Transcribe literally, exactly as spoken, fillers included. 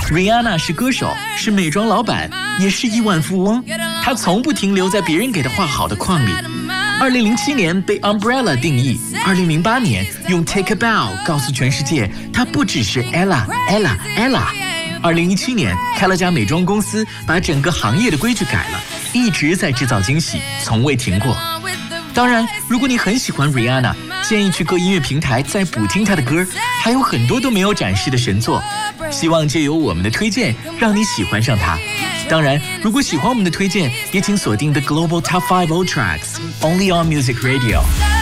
Rihanna 是歌手，是美妆老板，也是亿万富翁。她从不停留在别人给她画好的框里。二零零七年被 Umbrella 定义，二零零八年用 Take a Bow 告诉全世界，她不只是 Ella Ella Ella。二零一七年开了家美妆公司，把整个行业的规矩改了，一直在制造惊喜，从未停过。当然，如果你很喜欢 Rihanna， 建议去各音乐平台再补听她的歌，还有很多都没有展示的神作。希望借由我们的推荐，让你喜欢上她。当然，如果喜欢我们的推荐，也请锁定 The Global Top five Old Tracks Only on Music Radio。